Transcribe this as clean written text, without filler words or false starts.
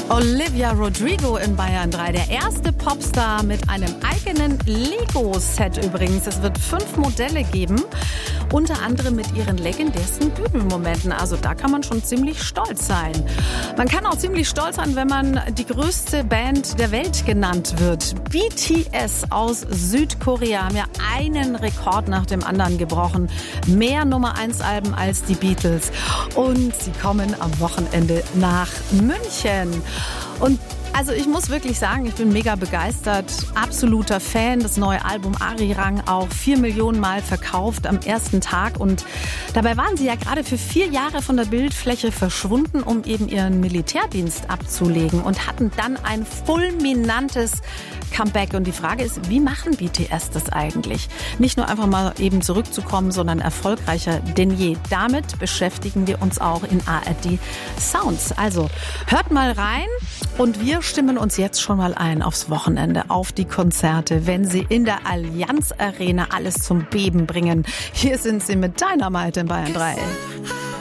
Olivia Rodrigo in Bayern 3, der erste Popstar mit einem eigenen Lego-Set übrigens. Es wird 5 Modelle geben, unter anderem mit ihren legendärsten Bühnenmomenten. Also da kann man schon ziemlich stolz sein. Man kann auch ziemlich stolz sein, wenn man die größte Band der Welt genannt wird. BTS aus Südkorea haben ja einen Rekord nach dem anderen gebrochen. Mehr Nummer-1-Alben als die Beatles. Und sie kommen am Wochenende nach München. Und also ich muss wirklich sagen, ich bin mega begeistert, absoluter Fan. Das neue Album Arirang auch 4 Millionen Mal verkauft am ersten Tag. Und dabei waren sie ja gerade für 4 Jahre von der Bildfläche verschwunden, um eben ihren Militärdienst abzulegen und hatten dann ein fulminantes Comeback. Und die Frage ist, wie machen BTS das eigentlich? Nicht nur einfach mal eben zurückzukommen, sondern erfolgreicher denn je. Damit beschäftigen wir uns auch in ARD Sounds. Also hört mal rein und wir stimmen uns jetzt schon mal ein aufs Wochenende, auf die Konzerte, wenn sie in der Allianz Arena alles zum Beben bringen. Hier sind sie mit Dynamite in Bayern 3.